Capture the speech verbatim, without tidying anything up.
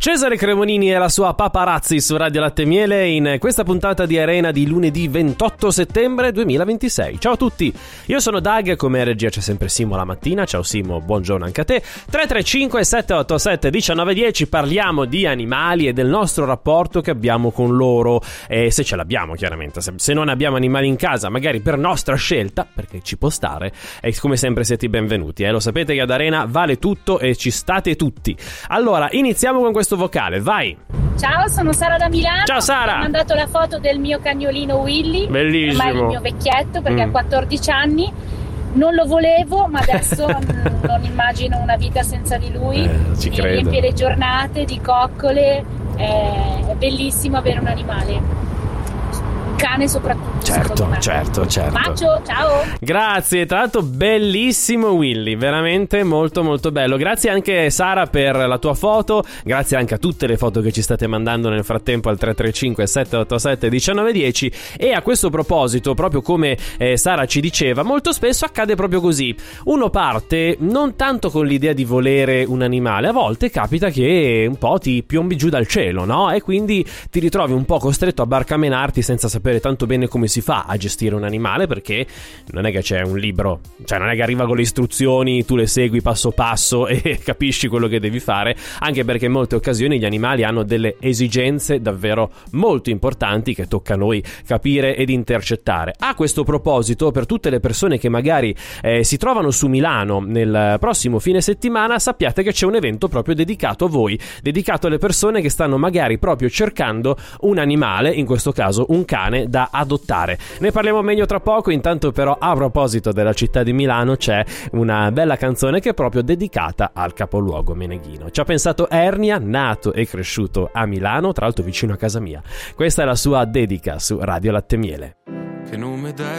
Cesare Cremonini e la sua Paparazzi su Radio Latte e Miele in questa puntata di Arena di lunedì ventotto settembre duemilaventisei. Ciao a tutti, io sono Dag, come regia c'è sempre Simo la mattina. Ciao Simo, buongiorno anche a te. tre tre cinque sette otto sette uno nove uno zero, parliamo di animali e del nostro rapporto che abbiamo con loro, e se ce l'abbiamo chiaramente. Se, se non abbiamo animali in casa, magari per nostra scelta, perché ci può stare, e come sempre siete benvenuti, eh? Lo sapete che ad Arena vale tutto e ci state tutti. Allora, iniziamo con questo vocale, vai! Ciao, sono Sara da Milano. Ciao Sara! Ho mandato la foto del mio cagnolino Willy. Bellissimo! Ormai il mio vecchietto, perché mm. ha quattordici anni. Non lo volevo, ma adesso non immagino una vita senza di lui. Eh, ci Mi credo. riempie le giornate di coccole. È bellissimo avere un animale. Cane soprattutto. Certo, certo, certo. Bacio, ciao. Grazie, tra l'altro bellissimo Willy, veramente molto molto bello. Grazie anche Sara per la tua foto, grazie anche a tutte le foto che ci state mandando nel frattempo al tre tre cinque sette otto sette uno nove uno zero. E a questo proposito, proprio come eh, Sara ci diceva, molto spesso accade proprio così. Uno parte non tanto con l'idea di volere un animale, a volte capita che un po' ti piombi giù dal cielo, no? E quindi ti ritrovi un po' costretto a barcamenarti senza sapere tanto bene come si fa a gestire un animale, perché non è che c'è un libro, cioè non è che arriva con le istruzioni, tu le segui passo passo e capisci quello che devi fare, anche perché in molte occasioni gli animali hanno delle esigenze davvero molto importanti che tocca a noi capire ed intercettare. A questo proposito, per tutte le persone che magari eh, si trovano su Milano nel prossimo fine settimana, sappiate che c'è un evento proprio dedicato a voi, dedicato alle persone che stanno magari proprio cercando un animale, in questo caso un cane da adottare. Ne parliamo meglio tra poco. Intanto però, a proposito della città di Milano, c'è una bella canzone che è proprio dedicata al capoluogo meneghino. Ci ha pensato Ernia, nato e cresciuto a Milano, tra l'altro vicino a casa mia. Questa è la sua dedica su Radio Latte e Miele. Che nome dai